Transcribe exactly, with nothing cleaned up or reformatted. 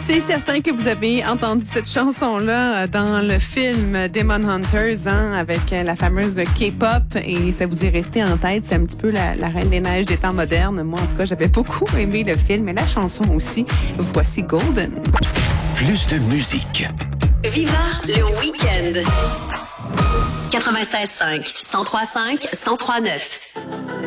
C'est certain que vous avez entendu cette chanson-là dans le film Demon Hunters, hein, avec la fameuse K-pop, et ça vous est resté en tête. C'est un petit peu la, la Reine des Neiges des temps modernes. Moi, en tout cas, j'avais beaucoup aimé le film et la chanson aussi. Voici Golden. Plus de musique. Viva le week-end. quatre-vingt-seize cinq, cent trois cinq, cent trois neuf.